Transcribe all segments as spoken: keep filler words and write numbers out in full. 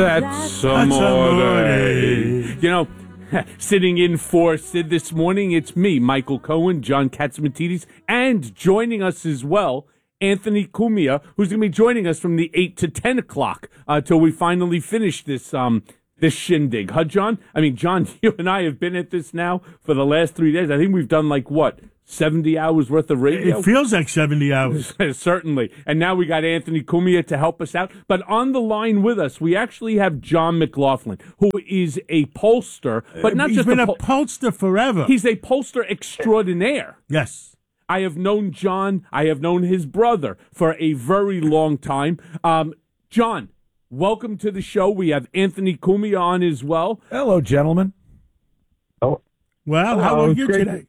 That's amore. You know, sitting in for Sid this morning, it's me, Michael Cohen, John Katsimatidis, and joining us as well, Anthony Cumia, who's going to be joining us from the eight to ten o'clock uh, till we finally finish this um this shindig. Huh, John? I mean, John, you and I have been at this now for the last three days. I think we've done like, what, seventy hours worth of radio? It feels like seventy hours. Certainly. And now we got Anthony Cumia to help us out. But on the line with us, we actually have John McLaughlin, who is a pollster, but not He's just been a, a pol- pollster forever. He's a pollster extraordinaire. Yes. I have known John, I have known his brother for a very long time. Um, John, welcome to the show. We have Anthony Cumia on as well. Hello, gentlemen. Oh, well, Hello, how are you great. today?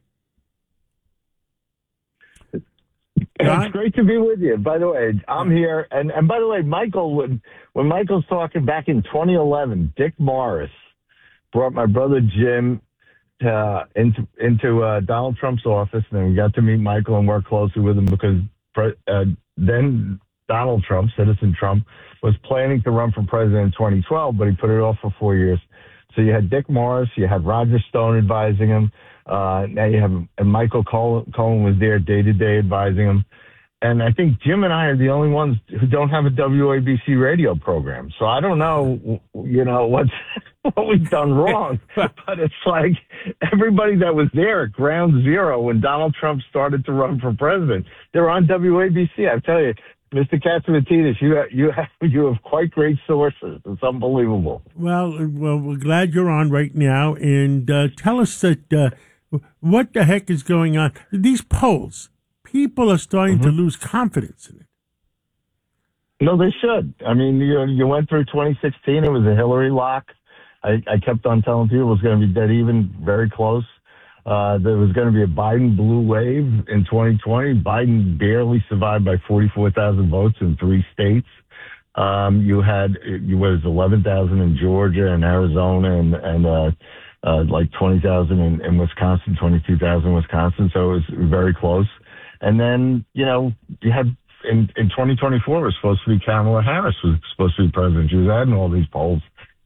It's great to be with you. By the way, I'm here, and, and by the way, Michael, when, when Michael's talking back in twenty eleven, Dick Morris brought my brother Jim uh, into into uh, Donald Trump's office, and then we got to meet Michael and work closely with him because pre- uh, then Donald Trump, Citizen Trump, was planning to run for president in twenty twelve, but he put it off for four years. So you had Dick Morris, you had Roger Stone advising him. Uh, now you have, and Michael Cohen, Cohen was there day to day advising him. And I think Jim and I are the only ones who don't have a W A B C radio program. So I don't know, you know, what's, what we've done wrong, but it's like everybody that was there at ground zero when Donald Trump started to run for president, they're on W A B C. I tell you, Mister Katsimatidis, you have, you have you have quite great sources. It's unbelievable. Well, well, we're glad you're on right now, and uh, tell us that uh, what the heck is going on? These polls, people are starting mm-hmm. to lose confidence in it. No, they should. I mean, you you went through twenty sixteen. It was a Hillary lock. I, I kept on telling people it was going to be dead even, very close. Uh, there was going to be a Biden blue wave in twenty twenty. Biden barely survived by forty-four thousand votes in three states. Um, you had, you was eleven thousand in Georgia and Arizona and, and, uh, uh, like twenty thousand in, in Wisconsin, twenty-two thousand in Wisconsin. So it was very close. And then, you know, you had in, in twenty twenty-four, it was supposed to be Kamala Harris was supposed to be president. She was adding all these polls.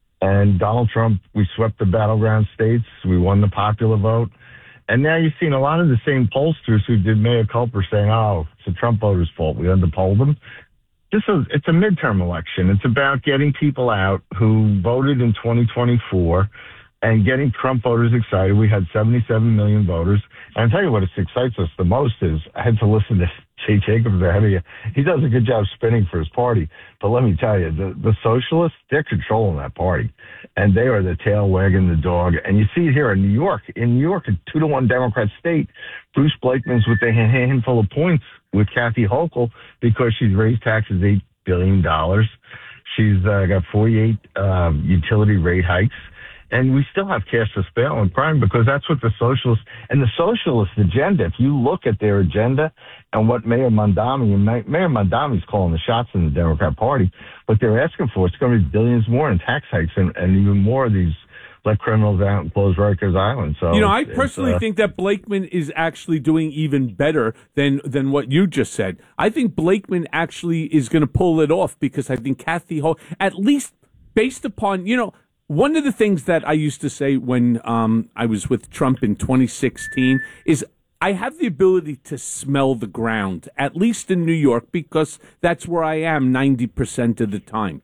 And Donald Trump, we swept the battleground states. We won the popular vote. And now you've seen a lot of the same pollsters who did mea culpa saying, oh, it's the Trump voters' fault. We underpolled them. This is, it's a midterm election. It's about getting people out who voted in twenty twenty-four and getting Trump voters excited. We had seventy-seven million voters. And I'll tell you what excites us the most is I had to listen to Jay Jacobs ahead of you. He does a good job spinning for his party. But let me tell you, the, the socialists, they're controlling that party. And they are the tail wagging the dog. And you see it here in New York. In New York, a two to one Democrat state, Bruce Blakeman's with a handful of points with Kathy Hochul because she's raised taxes eight billion dollars. She's uh, got forty-eight um, utility rate hikes. And we still have cashless bail and crime because that's what the socialists and the socialist agenda, if you look at their agenda and what Mayor Mondami, and Mayor Mondami's calling the shots in the Democrat Party, what they're asking for, it's going to be billions more in tax hikes and, and even more of these let criminals out and close Rikers Island. So, you know, I personally uh, think that Blakeman is actually doing even better than than what you just said. I think Blakeman actually is going to pull it off because I think Kathy Hochul, at least based upon, you know, one of the things that I used to say when um, I was with Trump in twenty sixteen is I have the ability to smell the ground, at least in New York, because that's where I am ninety percent of the time.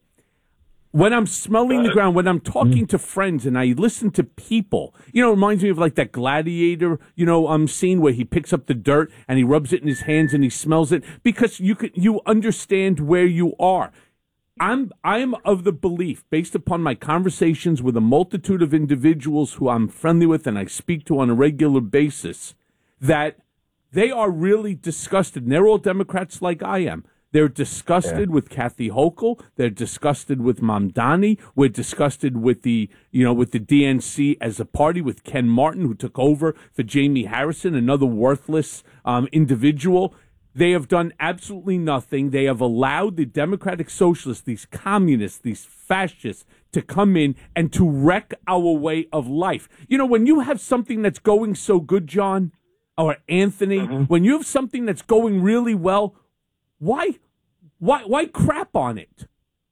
When I'm smelling the ground, when I'm talking to friends and I listen to people, you know, it reminds me of like that Gladiator, you know, um, scene where he picks up the dirt and he rubs it in his hands and he smells it because you could, you understand where you are. I'm I'm of the belief, based upon my conversations with a multitude of individuals who I'm friendly with and I speak to on a regular basis, that they are really disgusted. And they're all Democrats like I am. They're disgusted yeah. with Kathy Hochul. They're disgusted with Mamdani. We're disgusted with the, you know, with the D N C as a party, with Ken Martin, who took over for Jamie Harrison, another worthless um, individual. They have done absolutely nothing. They have allowed the Democratic Socialists, these communists, these fascists, to come in and to wreck our way of life. You know, when you have something that's going so good, John, or Anthony, mm-hmm. when you have something that's going really well, why, why, why crap on it?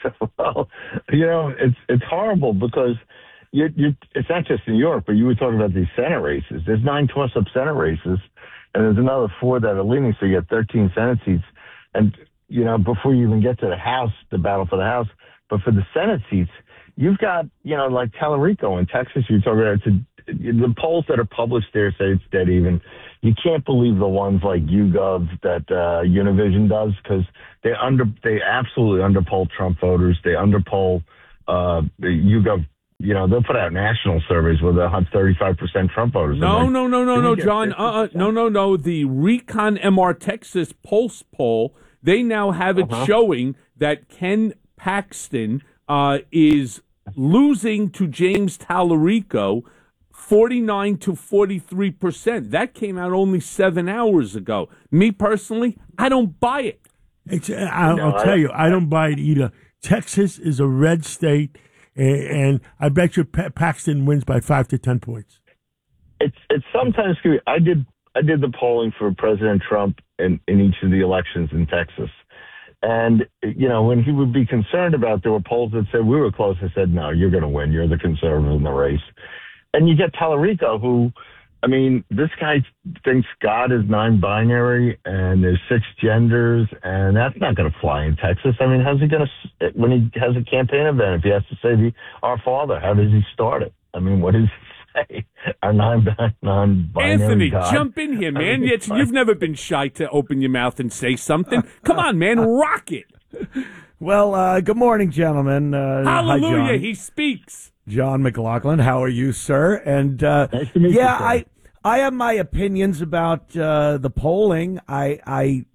Well, you know, it's it's horrible because you, you, it's not just New York, but you were talking about these Senate races. There's nine toss-up Senate races, and there's another four that are leaning, so you get thirteen Senate seats. And, you know, before you even get to the House, the battle for the House, but for the Senate seats, you've got, you know, like Tallarico in Texas, you're talking about, it's a, the polls that are published there say it's dead even. You can't believe the ones like YouGov that uh, Univision does because they under they absolutely underpoll Trump voters. They underpoll uh, YouGov. You know, they'll put out national surveys with a thirty-five percent Trump voters. No, like, no, no, no, no, John. Uh, uh, no, no, no. The Recon M R Texas Pulse poll, they now have it uh-huh. showing that Ken Paxton uh, is losing to James Tallarico forty-nine to forty-three percent. That came out only seven hours ago. Me personally, I don't buy it. It's, I'll, no, I'll tell you, I don't buy it either. Texas is a red state, and I bet you Paxton wins by five to ten points. It's it's sometimes I did I did the polling for President Trump in, in each of the elections in Texas. And, you know, when he would be concerned about, there were polls that said we were close. I said, no, you're going to win. You're the conservative in the race. And you get Tallarico, who, I mean, this guy thinks God is non-binary and there's six genders, and that's not going to fly in Texas. I mean, how's he going to, when he has a campaign event, if he has to say the Our Father, how does he start it? I mean, what does he say? Our non- non-binary Anthony, God. jump in here, man. It's, you've never been shy to open your mouth and say something. Come on, man, rock it. Well, uh, good morning, gentlemen. Uh, Hallelujah, hi, he speaks. John McLaughlin, how are you, sir? And uh, nice to meet yeah, you, I I have my opinions about uh, the polling. I I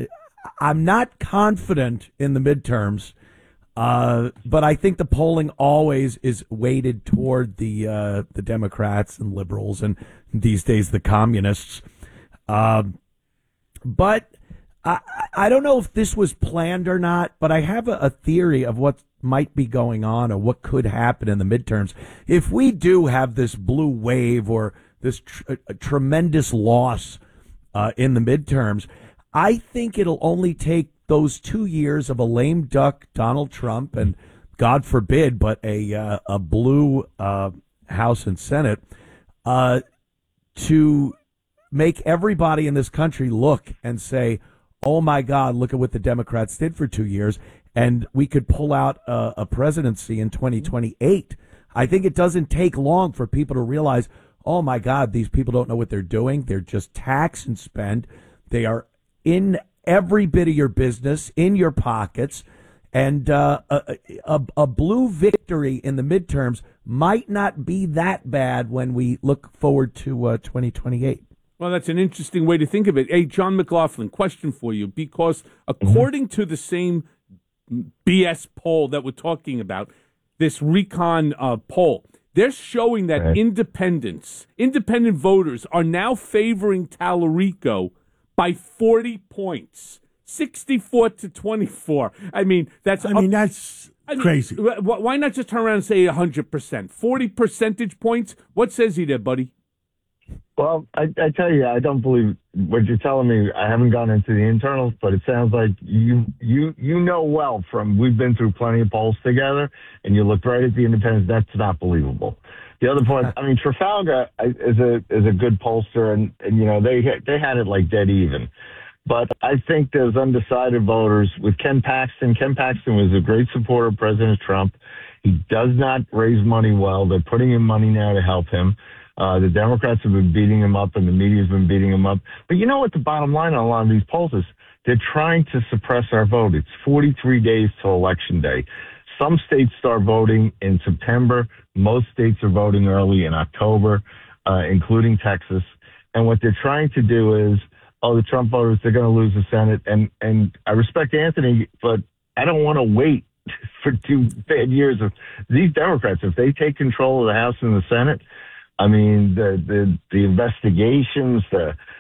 I'm not confident in the midterms, uh, but I think the polling always is weighted toward the uh, the Democrats and liberals, and these days the communists. Uh, but I I don't know if this was planned or not. But I have a, a theory of what might be going on or what could happen in the midterms. If we do have this blue wave or this tr- tremendous loss uh, in the midterms, I think it'll only take those two years of a lame duck Donald Trump and, God forbid, but a uh, a blue uh, House and Senate uh, to make everybody in this country look and say, oh, my God, look at what the Democrats did for two years. And we could pull out a, a presidency in twenty twenty-eight. I think it doesn't take long for people to realize, oh, my God, these people don't know what they're doing. They're just tax and spend. They are in every bit of your business, in your pockets. And uh, a, a, a blue victory in the midterms might not be that bad when we look forward to uh, twenty twenty-eight. Well, that's an interesting way to think of it. Hey, John McLaughlin, question for you, because according mm-hmm. to the same B S poll that we're talking about, this Recon uh, poll, they're showing that right. independents, independent voters are now favoring Tallarico by forty points, sixty-four to twenty-four. I mean, that's I up, mean, that's I mean, crazy. Why not just turn around and say one hundred percent? forty percentage points? What says he there, buddy? Well, I, I tell you, I don't believe what you're telling me. I haven't gone into the internals, but it sounds like you you you know well from we've been through plenty of polls together, and you looked right at the independents. That's not believable. The other point, I mean, Trafalgar is a is a good pollster, and, and you know they they had it like dead even. But I think there's undecided voters with Ken Paxton. Ken Paxton was a great supporter of President Trump. He does not raise money well. They're putting in money now to help him. Uh, the Democrats have been beating him up, and the media's been beating him up. But you know what the bottom line on a lot of these polls is? They're trying to suppress our vote. It's forty-three days till Election Day. Some states start voting in September. Most states are voting early in October, uh, including Texas. And what they're trying to do is, oh, the Trump voters, they're going to lose the Senate. And, and I respect Anthony, but I don't want to wait for two bad years of these Democrats. If they take control of the House and the Senate, I mean, the, the, the investigations, the,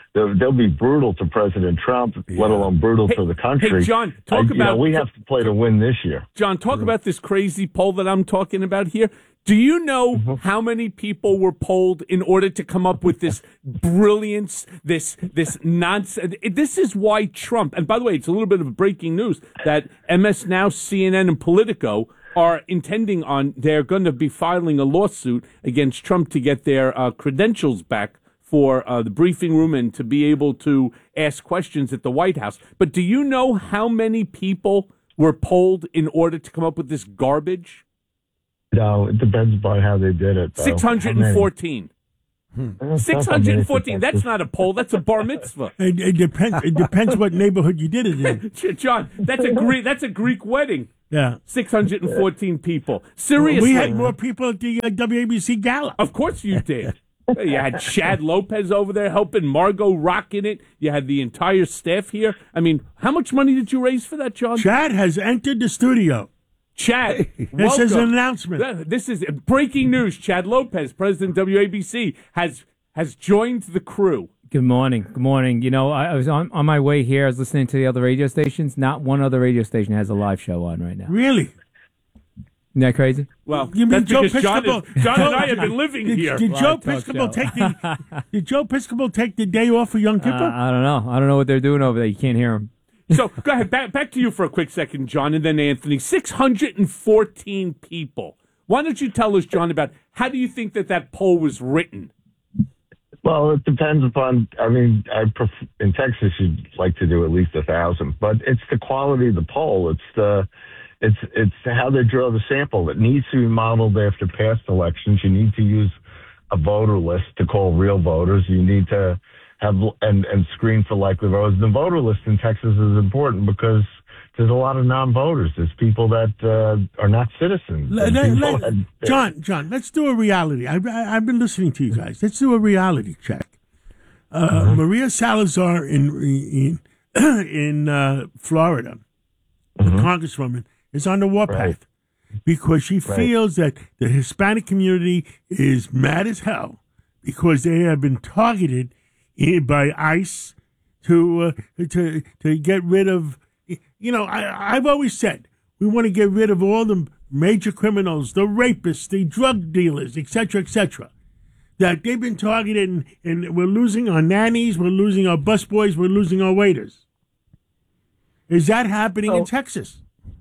they'll, they'll be brutal to President Trump, yeah. let alone brutal hey, to the country. Hey, John, talk I, about you know, we have to play to win this year. John, talk mm-hmm. about this crazy poll that I'm talking about here. Do you know mm-hmm. how many people were polled in order to come up with this brilliance, this this nonsense? This is why Trump, and by the way, it's a little bit of breaking news that M S Now, C N N, and Politico are intending on, they're going to be filing a lawsuit against Trump to get their uh, credentials back for uh, the briefing room and to be able to ask questions at the White House. But do you know how many people were polled in order to come up with this garbage? No, it depends upon how they did it. Though. six hundred fourteen. Hmm. six hundred fourteen. That's not a poll. That's a bar mitzvah. It, it depends. It depends what neighborhood you did it in. John, that's a Greek. That's a Greek wedding. Yeah, six hundred fourteen people. Seriously, we had more people at the uh, W A B C gala. Of course you did. You had Chad Lopez over there helping, Margot rocking it. You had the entire staff here. I mean, how much money did you raise for that, John? Chad has entered the studio. Chad, this is an announcement. This is breaking news. Chad Lopez, president of W A B C, has has joined the crew. Good morning. Good morning. You know, I, I was on, on my way here. I was listening to the other radio stations. Not one other radio station has a live show on right now. Really? Isn't that crazy? Well, you mean Joe John, Piscopo? is, John and I have been living did, here. Did Joe Piscopo take the Did Joe Piscopo take the day off for Yom Kippur? Uh, I don't know. I don't know what they're doing over there. You can't hear them. So go ahead, back, back to you for a quick second, John, and then Anthony. six hundred fourteen people. Why don't you tell us, John, about how do you think that that poll was written? Well, it depends upon, I mean, I pref- in Texas, you'd like to do at least a thousand, but it's the quality of the poll. It's the, it's, it's how they draw the sample. It needs to be modeled after past elections. You need to use a voter list to call real voters. You need to have and, and screen for likely voters. The voter list in Texas is important because there's a lot of non-voters. There's people that uh, are not citizens. Let, let, that, John, John, let's do a reality. I, I, I've been listening to you guys. Let's do a reality check. Uh, mm-hmm. Maria Salazar in in, in uh, Florida, mm-hmm. the congresswoman, is on the warpath right. because she right. feels that the Hispanic community is mad as hell because they have been targeted by ICE to uh, to to get rid of. You know, I, I've always said we want to get rid of all the major criminals, the rapists, the drug dealers, et cetera, et cetera. That they've been targeted, and, and we're losing our nannies, we're losing our busboys, we're losing our waiters. Is that happening oh. in Texas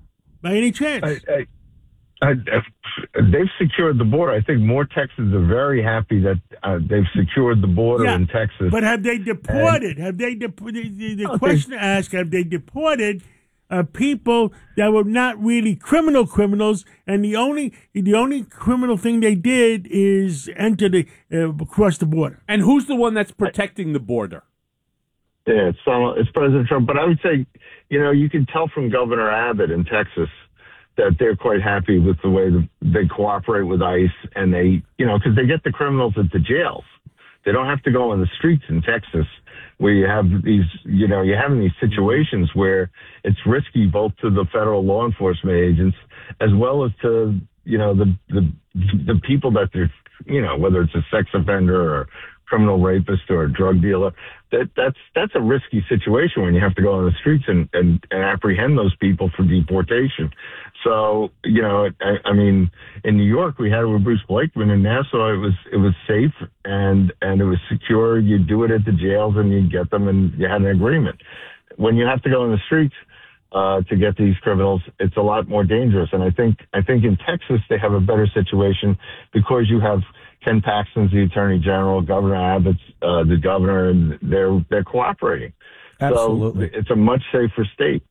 by any chance? I, I, I, they've secured the border. I think more Texans are very happy that uh, they've secured the border yeah, in Texas. But have they deported? And, have they deported? The, the, the question to ask: have they deported uh, people that were not really criminal criminals? And the only the only criminal thing they did is enter the uh, across the border. And who's the one that's protecting the border? Yeah, it's Donald, it's President Trump. But I would say, you know, you can tell from Governor Abbott in Texas that they're quite happy with the way they cooperate with ICE, and they, you know, because they get the criminals at the jails. They don't have to go on the streets in Texas where you have these, you know, you're having these situations where it's risky both to the federal law enforcement agents as well as to, you know, the the the people that they're, you know, whether it's a sex offender or criminal rapist or a drug dealer. That that's that's a risky situation when you have to go on the streets and, and, and apprehend those people for deportation. So, you know, I, I mean, in New York, we had it with Bruce Blakeman. In Nassau, it was it was safe and, and it was secure. You do it at the jails and you get them and you had an agreement. When you have to go on the streets uh, to get these criminals, it's a lot more dangerous. And I think I think in Texas, they have a better situation because you have Ken Paxton's the Attorney General, Governor Abbott's uh, the governor, and they're they're cooperating. Absolutely. So it's a much safer state.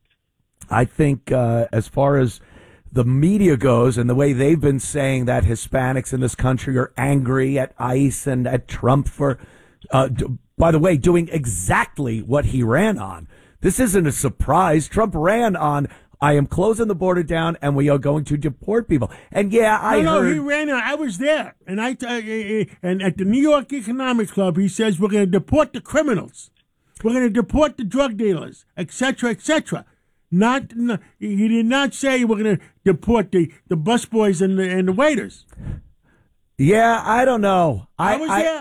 I think uh, as far as the media goes and the way they've been saying that Hispanics in this country are angry at ICE and at Trump for, uh, d- by the way, doing exactly what he ran on. This isn't a surprise. Trump ran on, I am closing the border down, and we are going to deport people. And yeah, I no, heard. No, he ran on. I was there, and I uh, and at the New York Economic Club, he says we're going to deport the criminals, we're going to deport the drug dealers, et cetera, et cetera. Not, no, he did not say we're going to deport the the busboys and the and the waiters. Yeah, I don't know. I, I was I, there.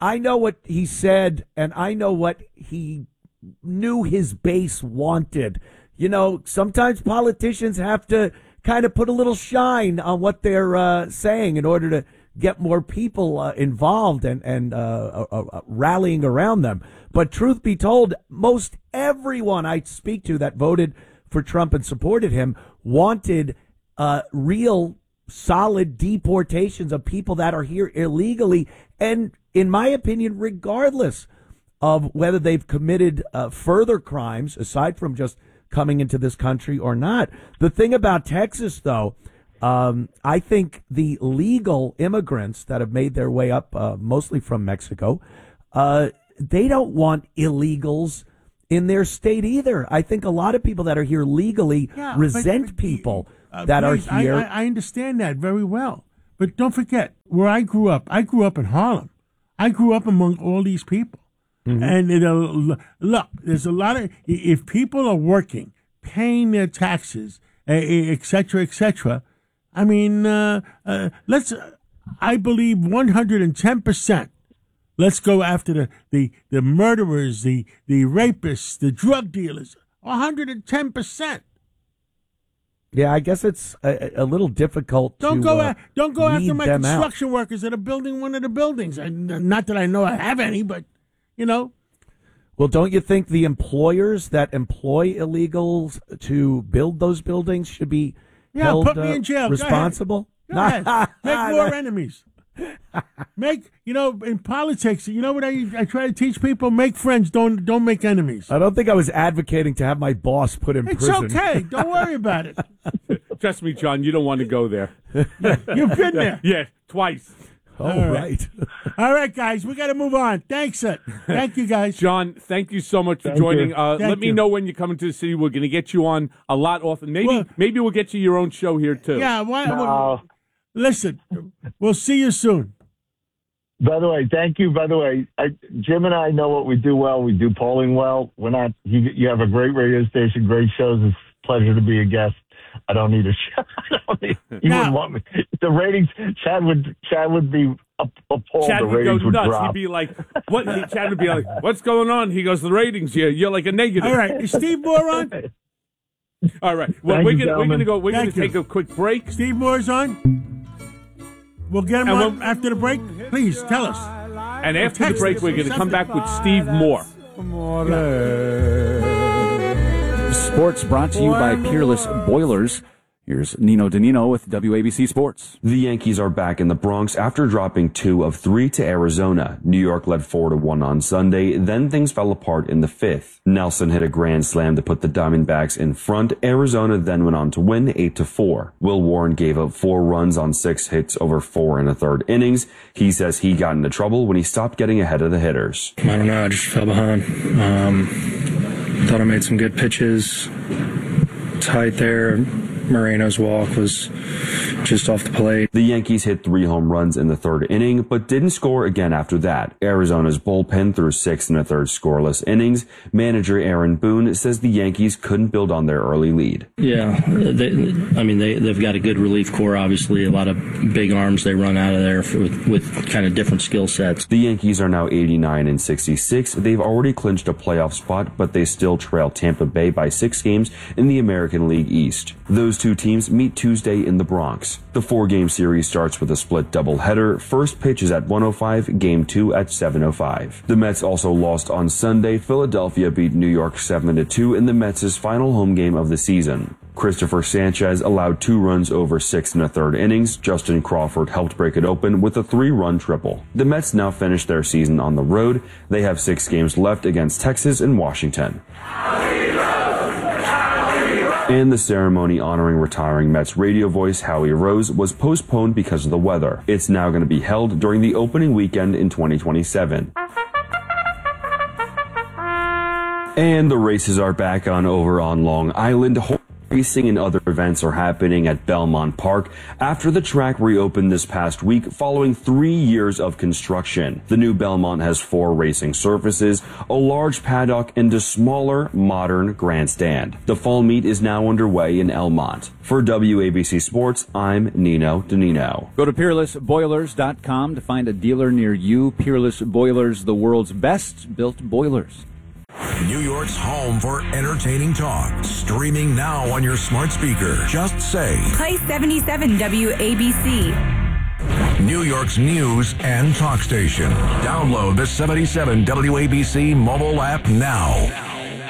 I know what he said, and I know what he knew his base wanted. You know, sometimes politicians have to kind of put a little shine on what they're uh, saying in order to get more people uh, involved and, and uh, uh, uh, rallying around them. But truth be told, most everyone I speak to that voted for Trump and supported him wanted uh, real solid deportations of people that are here illegally. And in my opinion, regardless of whether they've committed uh, further crimes aside from just coming into this country or not. The thing about Texas, though, um, I think the legal immigrants that have made their way up, uh, mostly from Mexico, uh, they don't want illegals in their state either. I think a lot of people that are here legally yeah, resent but, people uh, that please, are here. I, I, I understand that very well. But don't forget, where I grew up, I grew up in Harlem. I grew up among all these people. Mm-hmm. And it, uh, look, there's a lot of, if people are working, paying their taxes, et cetera, et cetera, I mean, uh, uh, let's, uh, I believe one hundred ten percent. Let's go after the, the, the murderers, the, the rapists, the drug dealers, one hundred ten percent. Yeah, I guess it's a, a little difficult don't to go uh, a, Don't go after my construction out. workers that are building one of the buildings. I, not that I know I have any, but, you know. Well, don't you think the employers that employ illegals to build those buildings should be yeah, held put me in jail. Uh, responsible? Go ahead. Go ahead. Make more enemies. Make, you know, in politics, you know what I I try to teach people? Make friends, don't don't make enemies. I don't think I was advocating to have my boss put in it's prison. It's okay. Don't worry about it. Trust me, John, you don't want to go there. You've been there. Yeah, twice. Oh, All right. right. All right, guys, we got to move on. Thanks, it. Thank you, guys. John, thank you so much for Thank joining. Uh, Thank let me you. know when you're coming to the city. We're going to get you on a lot often. Maybe Well- maybe we'll get you your own show here, too. Yeah, why, No. listen, we'll see you soon. By the way, thank you. By the way, I, Jim and I know what we do well. We do polling well. We're not. You, you have a great radio station, great shows. It's a pleasure to be a guest. I don't need a show. I don't need, you Now- wouldn't want me. The ratings, Chad would Chad would be up- appalled. Chad the would go ratings would nuts. drop. He'd be like, "What?" He, Chad would be like, "What's going on?" He goes, "The ratings. You're, you're like a negative." All right, is Steve Moore on? All right. Well, Thank we're you, gonna we're gentlemen. gonna go. We're Thank gonna you. take a quick break. Steve Moore's on? We'll get him And on we'll- after the break. Please, tell us. And after the Text break, us. we're going to come back with Steve Moore. Sports brought to you by Peerless Boilers. Here's Nino Danino with W A B C Sports. The Yankees are back in the Bronx after dropping two of three to Arizona. New York led four to one on Sunday, then things fell apart in the fifth. Nelson hit a grand slam to put the Diamondbacks in front. Arizona then went on to win eight to four. Will Warren gave up four runs on six hits over four and a third innings. He says he got into trouble when he stopped getting ahead of the hitters. I don't know, I just fell behind. Um, thought I made some good pitches. Tight there. Moreno's walk was just off the plate. The Yankees hit three home runs in the third inning, but didn't score again after that. Arizona's bullpen threw six and a third scoreless innings. Manager Aaron Boone says the Yankees couldn't build on their early lead. Yeah, they, I mean, they, they've got a good relief corps, obviously. A lot of big arms they run out of there for, with, with kind of different skill sets. The Yankees are now eighty-nine and sixty-six. They've already clinched a playoff spot, but they still trail Tampa Bay by six games in the American League East. Those two teams meet Tuesday in the Bronx. The four-game series starts with a split doubleheader. First pitch is at one oh five, game two at seven oh five. The Mets also lost on Sunday. Philadelphia beat New York seven to two in the Mets' final home game of the season. Christopher Sanchez allowed two runs over six and a third innings. Justin Crawford helped break it open with a three-run triple. The Mets now finish their season on the road. They have six games left against Texas and Washington. And the ceremony honoring retiring Mets radio voice Howie Rose was postponed because of the weather. It's now going to be held during the opening weekend in twenty twenty-seven. And the races are back on over on Long Island. Racing and other events are happening at Belmont Park after the track reopened this past week following three years of construction. The new Belmont has four racing surfaces, a large paddock, and a smaller, modern grandstand. The fall meet is now underway in Elmont. For W A B C Sports, I'm Nino Danino. Go to peerless boilers dot com to find a dealer near you. Peerless Boilers, the world's best built boilers. New York's home for entertaining talk. Streaming now on your smart speaker. Just say Play seventy-seven W A B C. New York's news and talk station. Download the seventy-seven W A B C mobile app now.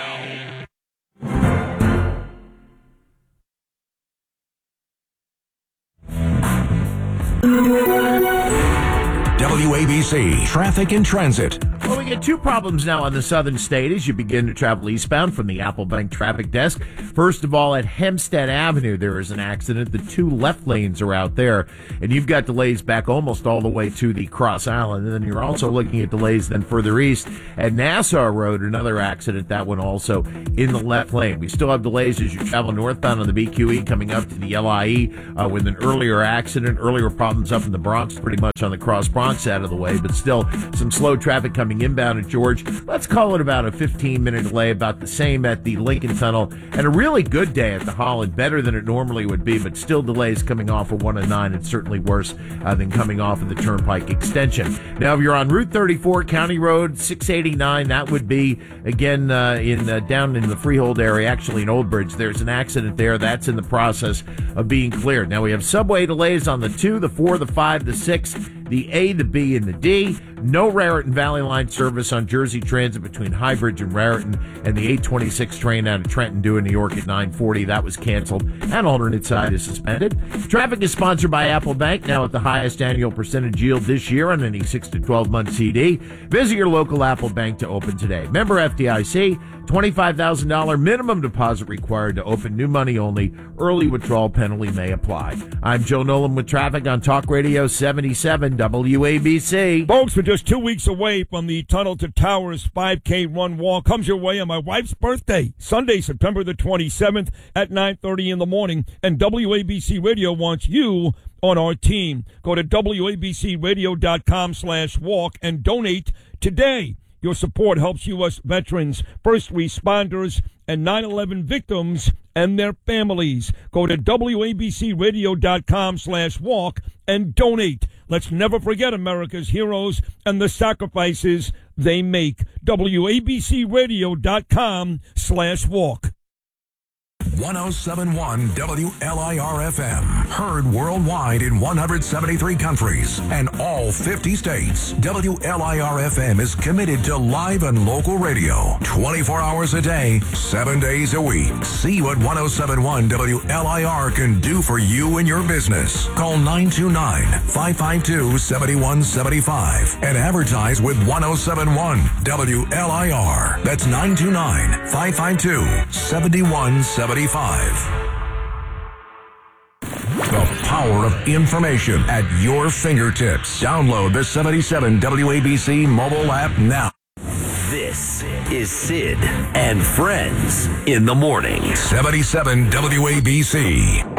W A B C Traffic and Transit. Well, we get two problems now on the southern state as you begin to travel eastbound from the Apple Bank traffic desk. First of all, at Hempstead Avenue, there is an accident. The two left lanes are out there, and you've got delays back almost all the way to the Cross Island. And then you're also looking at delays then further east at Nassau Road, another accident, that one also in the left lane. We still have delays as you travel northbound on the B Q E coming up to the L I E uh, with an earlier accident, earlier problems up in the Bronx, pretty much on the Cross Bronx out of the way, but still some slow traffic coming inbound at George. Let's call it about a fifteen minute delay, about the same at the Lincoln Tunnel, and a really good day at the Holland, better than it normally would be, but still delays coming off of one and nine. It's certainly worse uh, than coming off of the Turnpike extension. Now, if you're on Route thirty-four, County Road six eighty-nine, that would be, again, uh, in uh, down in the Freehold area, actually in Old Bridge. There's an accident there. That's in the process of being cleared. Now, we have subway delays on the two, the four, the five, the six, the A, the B, and the D. No Raritan Valley Line service on Jersey Transit between Highbridge and Raritan, and the eight twenty-six train out of Trenton due in New York at nine forty. That was canceled, and alternate side is suspended. Traffic is sponsored by Apple Bank, now at the highest annual percentage yield this year on any six to twelve month C D. Visit your local Apple Bank to open today. Member F D I C, twenty-five thousand dollars minimum deposit required to open, new money only. Early withdrawal penalty may apply. I'm Joe Nolan with traffic on Talk Radio seventy-seven W A B C. Folks, we're just two weeks away from the Tunnel to Towers five K run walk. Comes your way on my wife's birthday, Sunday, September the twenty-seventh at nine thirty in the morning. And W A B C Radio wants you on our team. Go to W A B C radio dot com slash walk and donate today. Your support helps U S veterans, first responders, and nine eleven victims and their families. Go to W A B C radio dot com slash walk and donate. Let's never forget America's heroes and the sacrifices they make. W A B C radio dot com slash walk. one oh seven point one W L I R F M. Heard worldwide in one hundred seventy-three countries and all fifty states. W L I R F M is committed to live and local radio. twenty-four hours a day, seven days a week. See what one oh seven point one W L I R can do for you and your business. Call nine two nine, five five two, seven one seven five and advertise with one oh seven point one W L I R. That's nine two nine, five five two, seven one seven five. The power of information at your fingertips. Download the seventy-seven W A B C mobile app now. This is Sid and Friends in the Morning. seventy-seven W A B C.